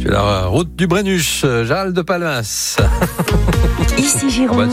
la route du Brennus, Gérald de Palmas. Ici Gironde.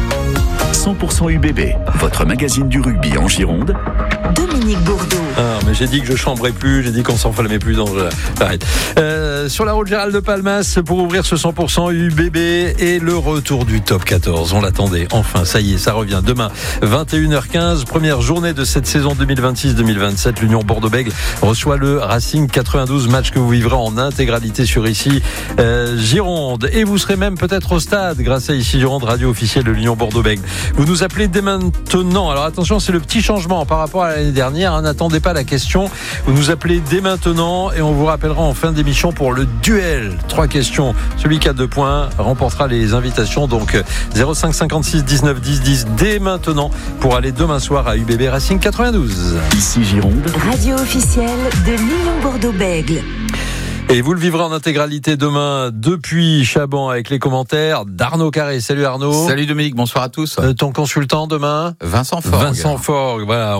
100% UBB, votre magazine du rugby en Gironde. Dominique Bourdeau. Ah, mais j'ai dit que je chambrais plus, j'ai dit qu'on s'enflammait plus, donc j'arrête. Sur la route Gérald de Palmas pour ouvrir ce 100% UBB et le retour du top 14. On l'attendait, enfin, ça y est, ça revient. Demain, 21h15, première journée de cette saison 2026-2027. L'Union Bordeaux-Bègles reçoit le Racing 92, match que vous vivrez en intégralité sur Ici Gironde. Et vous serez même peut-être au stade grâce à Ici Gironde, radio officielle de l'Union Bordeaux-Bègles. Vous nous appelez dès maintenant. Alors attention, c'est le petit changement par rapport à l'année dernière. N'attendez pas la question. Vous nous appelez dès maintenant et on vous rappellera en fin d'émission pour le duel. 3 questions. Celui qui a 2 points remportera les invitations. Donc 05 56 19 10 10 dès maintenant pour aller demain soir à UBB Racing 92. Ici Gironde, Radio officielle de l'Union Bordeaux-Bègles. Et vous le vivrez en intégralité demain depuis Chaban avec les commentaires d'Arnaud Carré. Salut Arnaud. Salut Dominique, bonsoir à tous. Ton consultant demain Vincent Forgue. Vincent Forgue, voilà,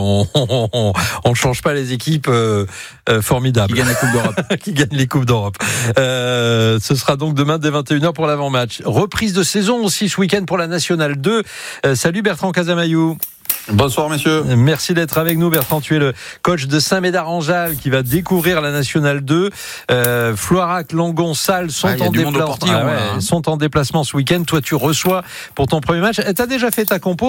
on change pas les équipes formidables. Qui gagne la Coupe d'Europe. Qui gagne les Coupes d'Europe. Ce sera donc demain dès 21h pour l'avant-match. Reprise de saison aussi ce week-end pour la Nationale 2. Salut Bertrand Casamayou. Bonsoir messieurs. Merci d'être avec nous Bertrand, tu es le coach de Saint-Médard-en-Jalles qui va découvrir la Nationale 2. Floirac, Langon, Salles sont sont en déplacement ce week-end. Toi tu reçois pour ton premier match. T'as déjà fait ta compo,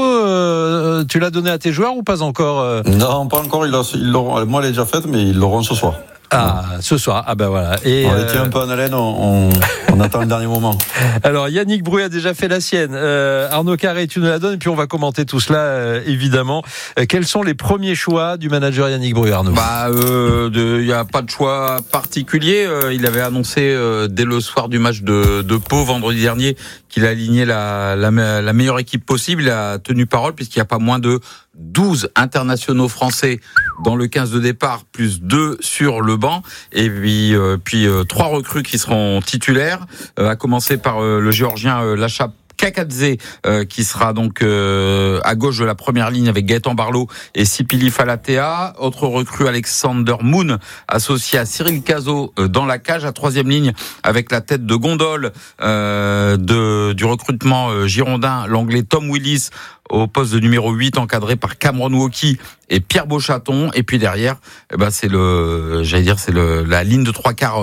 tu l'as donné à tes joueurs ou pas encore Non, pas encore, ils l'auront, moi elle est déjà faite mais ils l'auront ce soir. Ah, ce soir. Ah ben voilà. Et on était un peu en haleine, on attend le dernier moment. Alors Yannick Bruy a déjà fait la sienne. Arnaud Carré, tu nous la donnes et puis on va commenter tout cela évidemment. Quels sont les premiers choix du manager Yannick Bruy, Arnaud ? Il n'y a pas de choix particulier. Il avait annoncé dès le soir du match de Pau vendredi dernier qu'il a aligné la meilleure équipe possible. Il a tenu parole puisqu'il n'y a pas moins de 12 internationaux français dans le 15 de départ, plus 2 sur le banc, et puis 3 recrues qui seront titulaires, à commencer par le géorgien Lachap Kakadze, qui sera donc à gauche de la première ligne avec Gaëtan Barlow et Sipili Falatea. Autre recrue, Alexander Moon, associé à Cyril Cazot dans la cage, à troisième ligne avec la tête de gondole du recrutement girondin, l'anglais Tom Willis au poste de numéro 8, encadré par Cameron Woki et Pierre Beauchaton. Et puis derrière, c'est la ligne de 3 quarts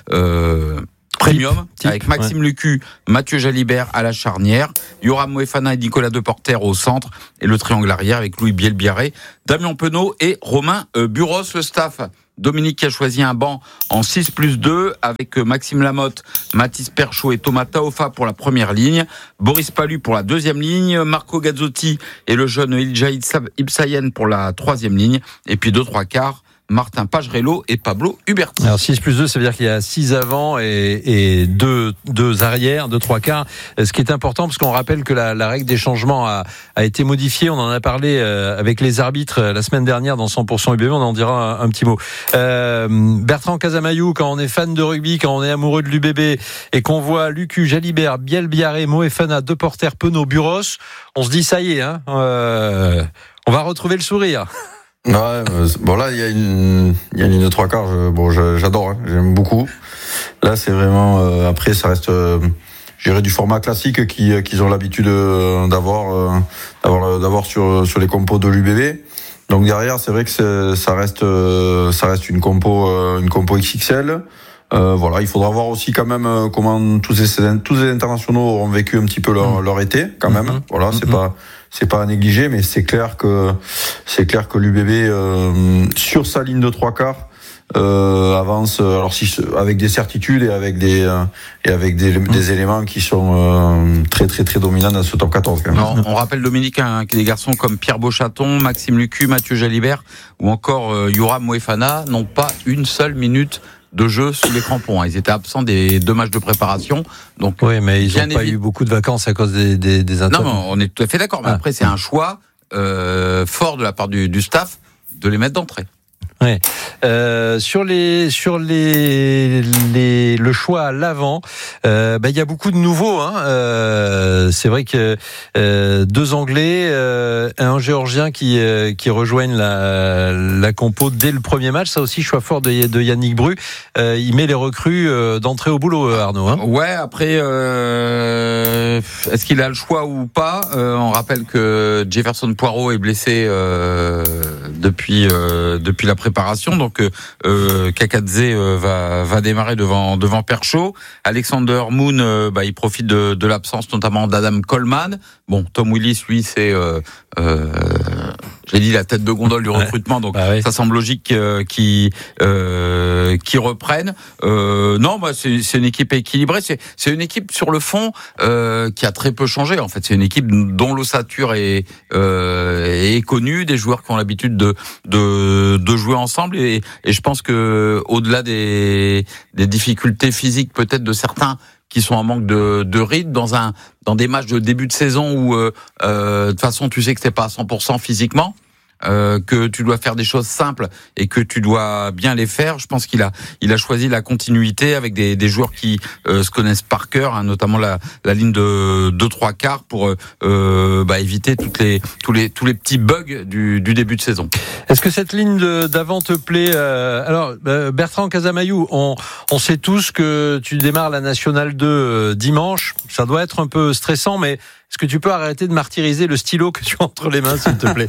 premium, avec Maxime Lucu, Mathieu Jalibert à la charnière, Yoram Moefana et Nicolas Deporter au centre, et le triangle arrière avec Louis Bielbiaré, Damien Penaud et Romain Buros. Le staff, Dominique qui a choisi un banc en 6+2 avec Maxime Lamotte, Mathis Perchaud et Thomas Taofa pour la première ligne, Boris Palu pour la deuxième ligne, Marco Gazzotti et le jeune Iljaïd Ibsayen pour la troisième ligne, et puis 2-3 quarts, Martin Pagerello et Pablo Huberti. Alors 6+2, ça veut dire qu'il y a 6 avant et 2 arrière, 2 3 quarts. Ce qui est important, parce qu'on rappelle que la règle des changements a été modifiée. On en a parlé avec les arbitres la semaine dernière dans 100% UBB. On en dira un petit mot. Bertrand Casamayou, quand on est fan de rugby, quand on est amoureux de l'UBB et qu'on voit Lucu, Jalibert, Bielbiaré, Moefana, Deporter, Penaud, Buros, on se dit ça y est, hein, on va retrouver le sourire. Ouais, bon là il y a une ligne de 3 quarts, j'adore, hein, j'aime beaucoup. Là c'est vraiment après ça reste du format classique qu'ils ont l'habitude d'avoir sur les compos de l'UBB. Donc derrière c'est vrai que ça reste une compo XXL. Il faudra voir aussi quand même comment tous les internationaux auront vécu un petit peu leur été quand même. Voilà, c'est pas à négliger, mais c'est clair que l'UBB sur sa ligne de 3 quarts avance. Alors avec des certitudes et avec des éléments qui sont très très très dominants dans ce top 14. Quand même. Non, on rappelle Dominique que des garçons comme Pierre Beauchaton, Maxime Lucu, Mathieu Jalibert ou encore Yoram Moefana n'ont pas une seule minute de jeu sous les crampons. Ils étaient absents des 2 matchs de préparation. Donc, oui, mais ils n'ont pas eu beaucoup de vacances à cause des internats. Non, on est tout à fait d'accord. Mais après, c'est un choix fort de la part du staff de les mettre d'entrée. Ouais. Sur le choix à l'avant, il y a beaucoup de nouveaux. C'est vrai que 2 Anglais, un Géorgien qui rejoignent la compo dès le premier match. Ça aussi, choix fort de Yannick Bru. Il met les recrues d'entrée au boulot, Arnaud. Ouais. Après, est-ce qu'il a le choix ou pas? On rappelle que Jefferson Poirot est blessé depuis la préparation, donc Kakadze va démarrer devant Perchaud. Alexander Moon, il profite de l'absence notamment d'Adam Coleman. Bon, Tom Willis, lui, c'est j'ai dit la tête de gondole du recrutement, donc ça semble logique qu'ils reprennent. Non, c'est une équipe équilibrée. C'est une équipe sur le fond qui a très peu changé. En fait, c'est une équipe dont l'ossature est connue, des joueurs qui ont l'habitude de jouer ensemble. Et je pense que au-delà des difficultés physiques peut-être de certains qui sont en manque de rythme dans des matchs de début de saison où de toute façon tu sais que t'es pas à 100% physiquement, que tu dois faire des choses simples et que tu dois bien les faire. Je pense qu'il a choisi la continuité avec des joueurs qui se connaissent par cœur, notamment la ligne de 2-3 quarts pour éviter tous les petits bugs du début de saison. Est-ce que cette ligne d'avant te plaît? Alors Bertrand Casamayou, on sait tous que tu démarres la Nationale 2 dimanche. Ça doit être un peu stressant, mais est-ce que tu peux arrêter de martyriser le stylo que tu as entre les mains, s'il te plaît?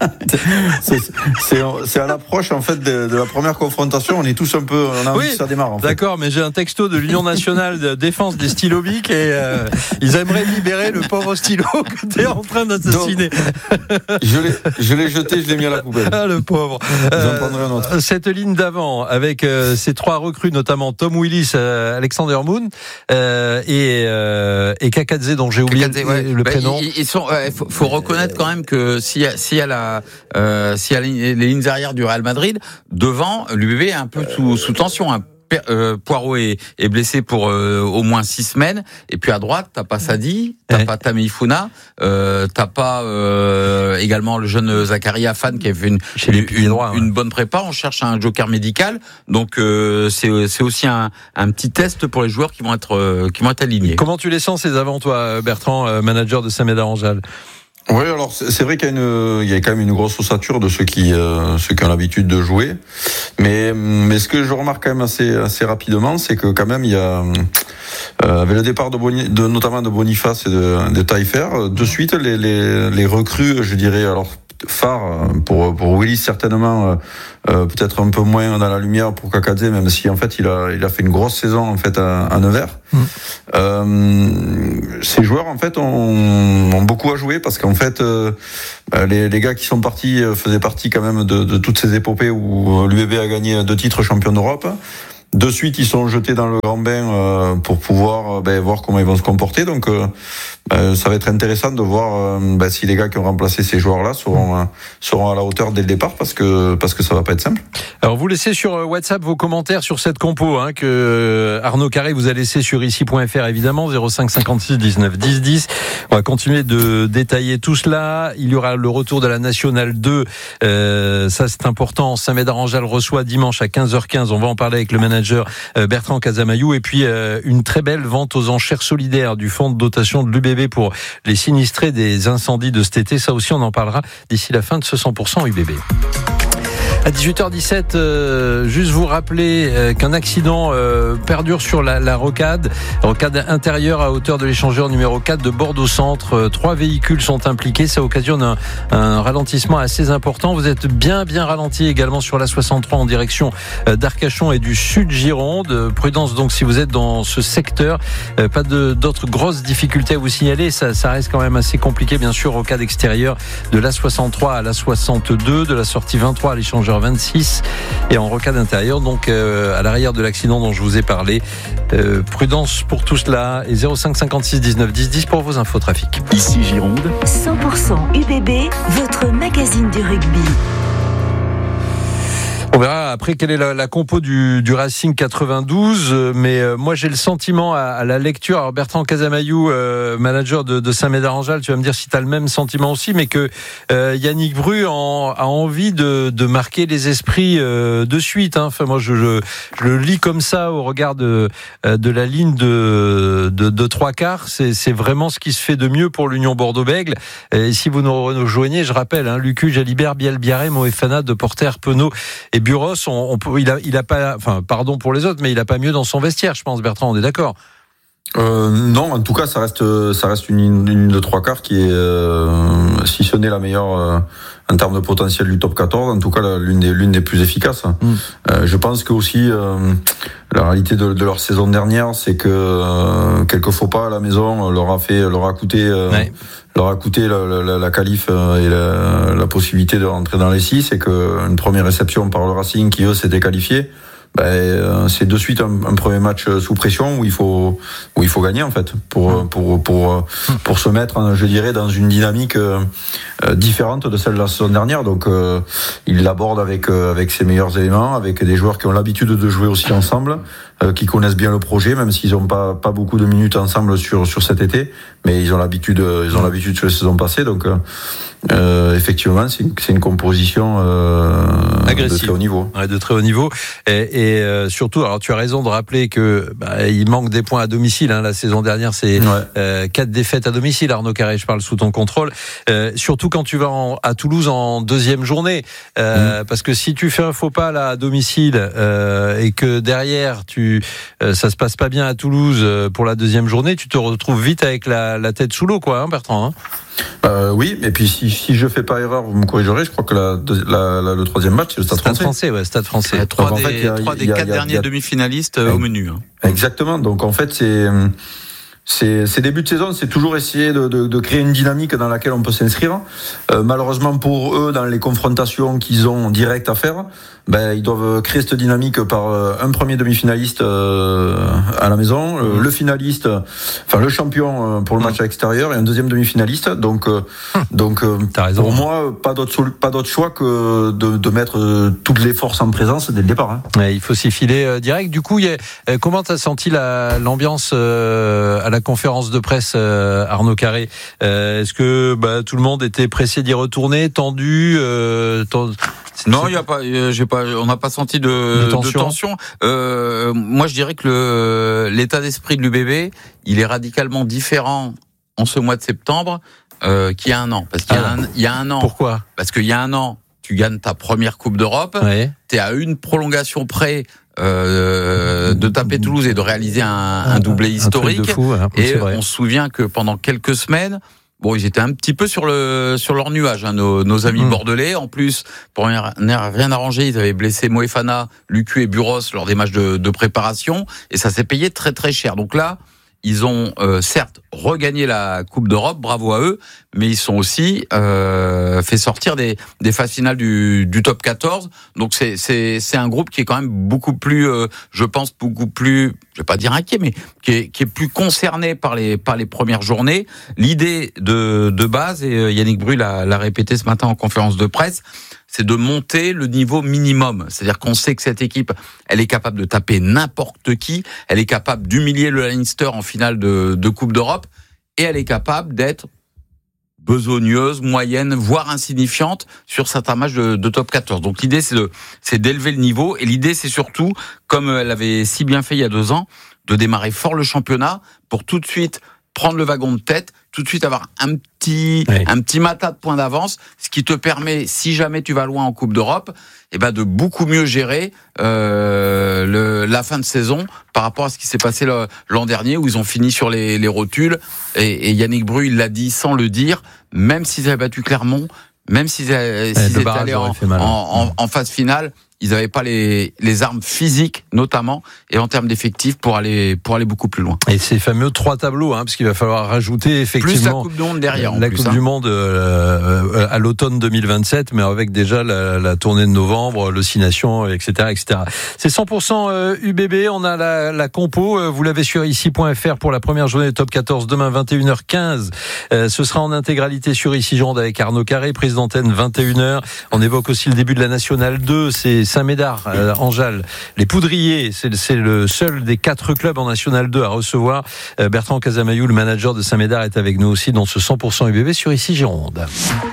C'est à l'approche en fait de la première confrontation. On est tous un peu, on a envie que ça démarre. En fait. D'accord, mais j'ai un texto de l'Union nationale de défense des stylos bics et ils aimeraient libérer le pauvre stylo que tu es en train d'assassiner. Je l'ai jeté, je l'ai mis à la poubelle. Ah, le pauvre. J'en prendrai un autre. Cette ligne d'avant avec ces 3 recrues, notamment Tom Willis, Alexander Moon et Kakadze, dont j'ai oublié le prénom. Ils sont. Faut reconnaître quand même que s'il y a les lignes arrière du Real Madrid, devant l'UBB est un peu sous tension. Poirot est blessé pour au moins 6 semaines, et puis à droite t'as pas Sadi, t'as pas Tameifuna, t'as pas également le jeune Zachary Afan qui a fait une bonne prépa. On cherche un joker médical, donc c'est aussi un petit test pour les joueurs qui vont être alignés. Comment tu les sens ces avants, toi, Bertrand, manager de Saint-Médard-en-Jalles? Oui, alors c'est vrai qu'il y a quand même une grosse ossature de ceux qui ont l'habitude de jouer, mais ce que je remarque quand même assez rapidement, c'est que quand même il y a avec le départ notamment de Boniface et de Taillefer, de suite les recrues, je dirais, alors phare pour Willis certainement, peut-être un peu moins dans la lumière pour Kakadze, même si en fait il a fait une grosse saison en fait à Nevers. Ces joueurs en fait ont beaucoup à jouer parce qu'en fait les gars qui sont partis faisaient partie quand même de toutes ces épopées où l'UBB a gagné 2 titres champion d'Europe. De suite, ils sont jetés dans le grand bain pour pouvoir voir comment ils vont se comporter. Donc, ça va être intéressant de voir si les gars qui ont remplacé ces joueurs-là seront à la hauteur dès le départ, parce que ça va pas être simple. Alors, vous laissez sur WhatsApp vos commentaires sur cette compo que Arnaud Carré vous a laissé sur ici.fr, évidemment, 05 56 19 10 10. On va continuer de détailler tout cela. Il y aura le retour de la Nationale 2. Ça, c'est important. Saint-Médard-en-Jalles reçoit dimanche à 15h15. On va en parler avec le manager Bertrand Casamayou, et puis une très belle vente aux enchères solidaires du fonds de dotation de l'UBB pour les sinistrés des incendies de cet été. Ça aussi, on en parlera d'ici la fin de ce 100% UBB. À 18h17, juste vous rappeler qu'un accident perdure sur la rocade intérieure à hauteur de l'échangeur numéro 4 de Bordeaux Centre. 3 véhicules sont impliqués, ça occasionne un ralentissement assez important. Vous êtes bien ralenti également sur la 63 en direction d'Arcachon et du sud Gironde. Prudence donc si vous êtes dans ce secteur, pas d'autres grosses difficultés à vous signaler. Ça reste quand même assez compliqué, bien sûr, rocade extérieure de la 63 à la 62, de la sortie 23 à l'échangeur 26 et en rocade intérieure, donc à l'arrière de l'accident dont je vous ai parlé. Prudence pour tout cela, et 05 56 19 10 10 pour vos infos trafic. Ici Gironde, 100% UBB, votre magazine du rugby. On verra après quelle est la compo du Racing 92, mais moi j'ai le sentiment à la lecture, alors Bertrand Casamayou, manager de Saint-Médard-en-Jalles, tu vas me dire si tu as le même sentiment aussi, mais que Yannick Bru a envie de marquer les esprits de suite. Enfin, moi je le lis comme ça au regard de la ligne de trois quarts. C'est vraiment ce qui se fait de mieux pour l'Union Bordeaux-Bègles. Et si vous nous rejoignez, je rappelle, Lucu, Jalibert, Biel, Biarré, Moefana, Deporter, Penaud et Buros, il a pas, enfin, pardon pour les autres, mais il a pas mieux dans son vestiaire, je pense, Bertrand, on est d'accord? Non, en tout cas, ça reste une ligne de trois quarts qui est, si ce n'est la meilleure en termes de potentiel du top 14, en tout cas l'une des plus efficaces. Je pense que aussi la réalité de leur saison dernière, c'est que quelques faux pas à la maison leur a coûté la qualif et la possibilité de rentrer dans les 6, et que une première réception par le Racing qui eux s'était qualifié. C'est de suite un premier match sous pression où il faut gagner en fait pour se mettre, je dirais, dans une dynamique différente de celle de la saison dernière. Donc il l'aborde avec ses meilleurs éléments, avec des joueurs qui ont l'habitude de jouer aussi ensemble, qui connaissent bien le projet, même s'ils n'ont pas beaucoup de minutes ensemble sur cet été, mais ils ont l'habitude sur les saisons passées. Donc effectivement, c'est une composition agressive, de très haut niveau. Ouais, de très haut niveau. Et surtout, alors tu as raison de rappeler que il manque des points à domicile. La saison dernière, c'est 4 défaites à domicile. Arnaud Carré, je parle sous ton contrôle. Surtout quand tu vas à Toulouse en deuxième journée, parce que si tu fais un faux pas là à domicile et que derrière ça se passe pas bien à Toulouse pour la deuxième journée, tu te retrouves vite avec la tête sous l'eau, quoi, Bertrand. Oui, et puis si je fais pas erreur, vous me corrigerez, je crois que le troisième match, c'est le Stade français. Stade français. Trois des 4 derniers demi-finalistes au menu. Exactement. Donc en fait, ces débuts de saison, c'est toujours essayer de créer une dynamique dans laquelle on peut s'inscrire. Malheureusement pour eux, dans les confrontations qu'ils ont directes à faire, ils doivent créer cette dynamique par un premier demi-finaliste à la maison, le finaliste, enfin le champion pour le match à l'extérieur, et un deuxième demi-finaliste. Donc t'as raison. Pour moi, pas d'autre choix que de mettre toutes les forces en présence dès le départ. Ouais, il faut s'y filer direct. Du coup, comment t'as senti l'ambiance à la conférence de presse, Arnaud Carré? Est-ce que tout le monde était pressé d'y retourner, tendu? Non, il y a pas. On n'a pas senti de tension. Moi, je dirais que l'état d'esprit de l'UBB, il est radicalement différent en ce mois de septembre qu'il y a un an. Parce qu'il y a un an. Pourquoi? Parce qu'il y a un an, tu gagnes ta première Coupe d'Europe. Ouais. T'es à une prolongation près de taper Toulouse et de réaliser un doublé historique. Un truc de fou, et on se souvient que pendant quelques semaines, ils étaient un petit peu sur leur nuage, nos amis bordelais. En plus, pour rien arranger, ils avaient blessé Moefana, Lucu et Buros lors des matchs de préparation, et ça s'est payé très très cher. Donc là, ils ont certes regagné la Coupe d'Europe, bravo à eux, mais ils sont aussi fait sortir des phases finales du top 14. Donc c'est un groupe qui est quand même beaucoup plus, je pense, beaucoup plus, je vais pas dire inquiet, mais qui est plus concerné par les premières journées. L'idée de base, et Yannick Bru l'a répété ce matin en conférence de presse, c'est de monter le niveau minimum. C'est-à-dire qu'on sait que cette équipe, elle est capable de taper n'importe qui, elle est capable d'humilier le Leinster en finale de Coupe d'Europe, et elle est capable d'être besogneuse, moyenne, voire insignifiante sur certains matchs de top 14. Donc l'idée, c'est d'élever le niveau, et l'idée, c'est surtout, comme elle avait si bien fait il y a 2 ans, de démarrer fort le championnat pour tout de suite prendre le wagon de tête, tout de suite avoir un petit matas de points d'avance, ce qui te permet, si jamais tu vas loin en Coupe d'Europe, de beaucoup mieux gérer la fin de saison par rapport à ce qui s'est passé l'an dernier, où ils ont fini sur les rotules. Et Yannick Bru, il l'a dit sans le dire, même s'ils avaient battu Clermont, même s'ils étaient allés en phase finale, ils n'avaient pas les armes physiques, notamment, et en termes d'effectifs, pour aller beaucoup plus loin. Et ces fameux 3 tableaux, parce qu'il va falloir rajouter effectivement plus la Coupe du Monde derrière. La Coupe du Monde à l'automne 2027, mais avec déjà la tournée de novembre, le 6 Nations, etc., etc. C'est 100% UBB. On a la compo. Vous l'avez sur ici.fr pour la première journée de Top 14 demain 21h15. Ce sera en intégralité sur Ici Gironde avec Arnaud Carré, prise d'antenne 21h. On évoque aussi le début de la Nationale 2. C'est Saint-Médard, Anjal, les Poudriers, c'est le seul des 4 clubs en National 2 à recevoir. Bertrand Casamayou, le manager de Saint-Médard, est avec nous aussi dans ce 100% UBB sur Ici Gironde.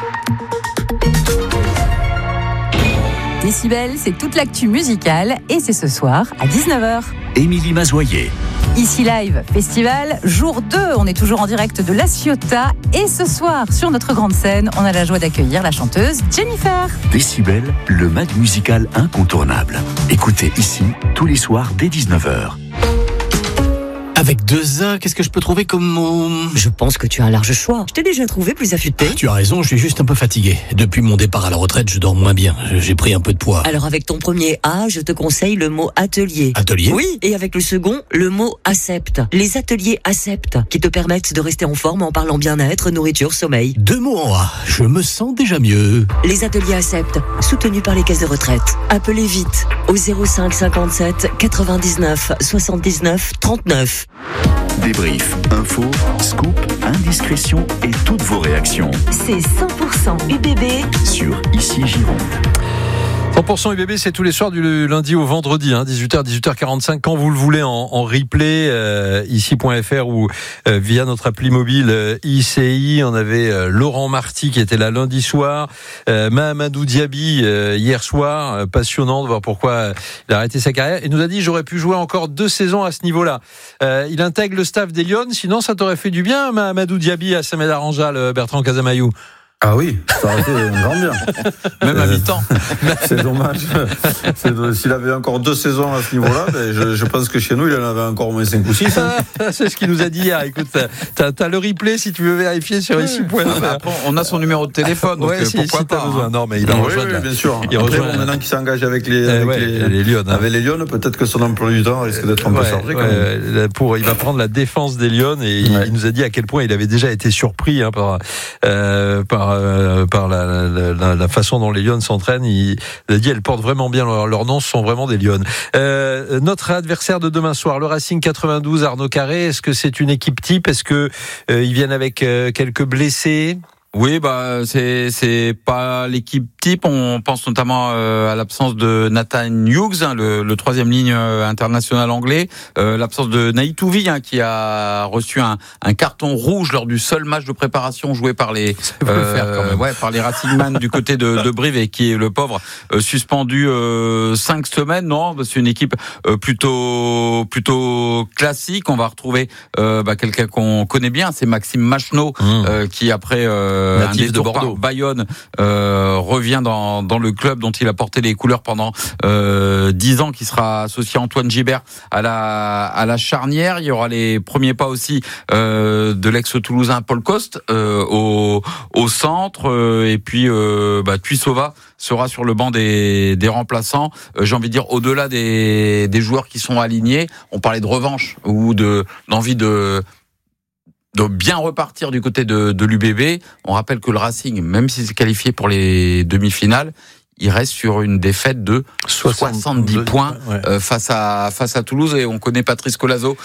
Décibel, c'est toute l'actu musicale et c'est ce soir à 19h. Émilie Mazoyer. Ici Live Festival, jour 2, on est toujours en direct de La Ciotat et ce soir, sur notre grande scène, on a la joie d'accueillir la chanteuse Jennifer. Décibel, le mag musical incontournable. Écoutez ici, tous les soirs dès 19h. Avec 2 A, qu'est-ce que je peux trouver comme mot ? Je pense que tu as un large choix. Je t'ai déjà trouvé plus affûté. Tu as raison, je suis juste un peu fatigué. Depuis mon départ à la retraite, je dors moins bien. J'ai pris un peu de poids. Alors avec ton premier A, je te conseille le mot atelier. Atelier ? Oui, et avec le second, le mot accepte. Les ateliers accepte, qui te permettent de rester en forme en parlant bien-être, nourriture, sommeil. 2 mots en A, je me sens déjà mieux. Les ateliers accepte, soutenus par les caisses de retraite. Appelez vite au 05 57 99 79 39. Débrief, info, scoop, indiscrétion et toutes vos réactions. C'est 100% UBB Sur Ici Gironde. 100% UBB, c'est tous les soirs du lundi au vendredi, 18h, 18h45, quand vous le voulez en replay, ici.fr ou via notre appli mobile ICI. On avait Laurent Marty qui était là lundi soir, Mahamadou Diaby hier soir, passionnant de voir pourquoi il a arrêté sa carrière. Il nous a dit, j'aurais pu jouer encore 2 saisons à ce niveau-là. Il intègre le staff des Lions, sinon ça t'aurait fait du bien, Mahamadou Diaby à Saint-Médard-Anjal, Bertrand Casamayou. Ah oui, ça aurait été un grand bien. Même à mi-temps. C'est dommage. S'il avait encore 2 saisons à ce niveau-là, je pense que chez nous, il en avait encore au moins 5 ou 6. C'est ce qu'il nous a dit hier. Écoute, t'as le replay si tu veux vérifier sur ici.fr. On a son numéro de téléphone, donc pourquoi pas. Besoin. Non, mais il va rejoindre. Oui, bien sûr. Il Après, rejoint maintenant qu'il s'engage avec les Lions. Avec les Lions, peut-être que son emploi du temps risque d'être un peu chargé. Il va prendre la défense des Lions et il nous a dit à quel point il avait déjà été surpris par la façon dont les Lions s'entraînent. Il a dit, elles portent vraiment bien leur nom, ce sont vraiment des Lions. Notre adversaire de demain soir, le Racing 92, Arnaud Carré, est-ce que c'est une équipe type? Est-ce que ils viennent avec quelques blessés? Oui, c'est pas l'équipe type. On pense notamment à l'absence de Nathan Hughes, le 3e ligne international anglais, l'absence de Naïtouvi, qui a reçu un carton rouge lors du seul match de préparation joué par les par les Racingman du côté de Brive, et qui est le pauvre suspendu 5 semaines. Non, c'est une équipe plutôt classique. On va retrouver quelqu'un qu'on connaît bien, c'est Maxime Machenaud, qui après un détour par Bayonne revient dans le club dont il a porté les couleurs pendant 10 ans, qui sera associé à Antoine Gibert à la charnière. Il y aura les premiers pas aussi de l'ex-toulousain Paul Coste au centre, et puis Tuisova sera sur le banc des remplaçants. J'ai envie de dire, au-delà des joueurs qui sont alignés, on parlait de revanche ou d'envie de bien repartir du côté de l'UBB. On rappelle que le Racing, même s'il s'est qualifié pour les demi-finales, il reste sur une défaite de 70 points face à Toulouse, et on connaît Patrice Colazo